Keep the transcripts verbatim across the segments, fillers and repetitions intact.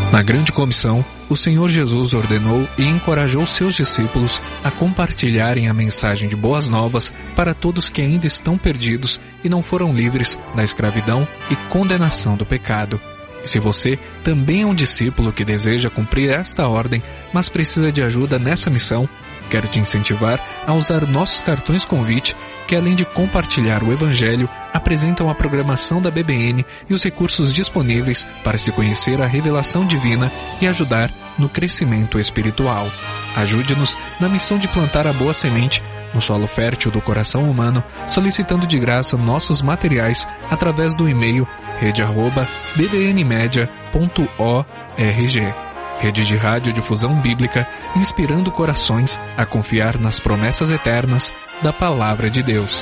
Na grande comissão, o Senhor Jesus ordenou e encorajou seus discípulos a compartilharem a mensagem de boas novas para todos que ainda estão perdidos e não foram livres da escravidão e condenação do pecado. E se você também é um discípulo que deseja cumprir esta ordem, mas precisa de ajuda nessa missão, quero te incentivar a usar nossos cartões convite, que além de compartilhar o Evangelho, apresentam a programação da B B N e os recursos disponíveis para se conhecer a revelação divina e ajudar no crescimento espiritual. Ajude-nos na missão de plantar a boa semente no solo fértil do coração humano, solicitando de graça nossos materiais através do e-mail rede arroba b b n media ponto org. Rede de Radiodifusão Bíblica, inspirando corações a confiar nas promessas eternas da Palavra de Deus.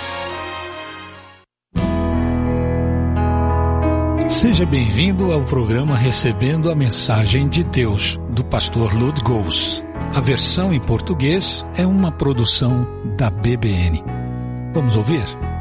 Seja bem-vindo ao programa Recebendo a Mensagem de Deus, do pastor Lud Gous. A versão em português é uma produção da B B N. Vamos ouvir?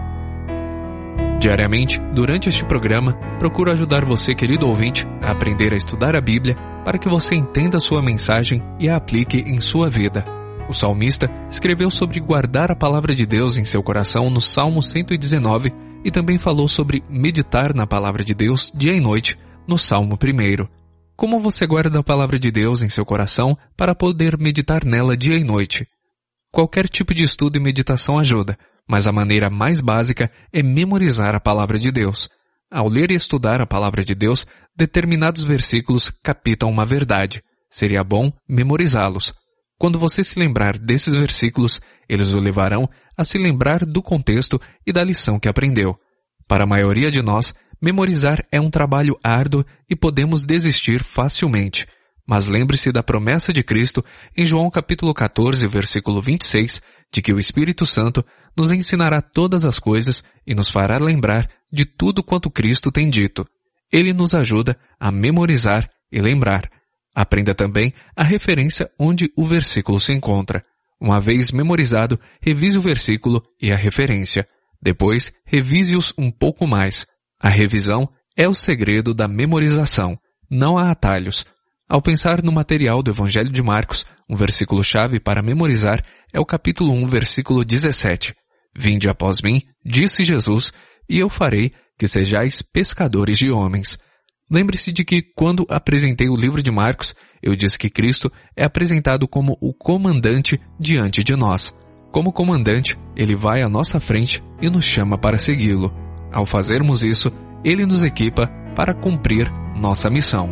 Diariamente, durante este programa, procuro ajudar você, querido ouvinte, a aprender a estudar a Bíblia para que você entenda sua mensagem e a aplique em sua vida. O salmista escreveu sobre guardar a palavra de Deus em seu coração no Salmo cento e dezenove e também falou sobre meditar na palavra de Deus dia e noite no Salmo primeiro. Como você guarda a palavra de Deus em seu coração para poder meditar nela dia e noite? Qualquer tipo de estudo e meditação ajuda, mas a maneira mais básica é memorizar a palavra de Deus. Ao ler e estudar a palavra de Deus, determinados versículos captam uma verdade. Seria bom memorizá-los. Quando você se lembrar desses versículos, eles o levarão a se lembrar do contexto e da lição que aprendeu. Para a maioria de nós, memorizar é um trabalho árduo e podemos desistir facilmente. Mas lembre-se da promessa de Cristo em João capítulo quatorze, versículo vinte e seis, de que o Espírito Santo nos ensinará todas as coisas e nos fará lembrar de tudo quanto Cristo tem dito. Ele nos ajuda a memorizar e lembrar. Aprenda também a referência onde o versículo se encontra. Uma vez memorizado, revise o versículo e a referência. Depois, revise-os um pouco mais. A revisão é o segredo da memorização. Não há atalhos. Ao pensar no material do Evangelho de Marcos, um versículo-chave para memorizar é o capítulo um, versículo dezessete. Vinde após mim, disse Jesus, e eu farei que sejais pescadores de homens. Lembre-se de que, quando apresentei o livro de Marcos, eu disse que Cristo é apresentado como o comandante diante de nós. Como comandante, ele vai à nossa frente e nos chama para segui-lo. Ao fazermos isso, ele nos equipa para cumprir nossa missão.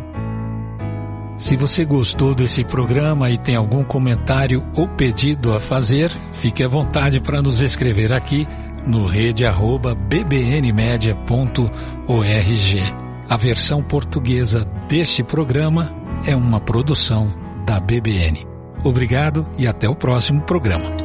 Se você gostou desse programa e tem algum comentário ou pedido a fazer, fique à vontade para nos escrever aqui no rede arroba b b n media ponto org. A versão portuguesa deste programa é uma produção da B B N. Obrigado e até o próximo programa.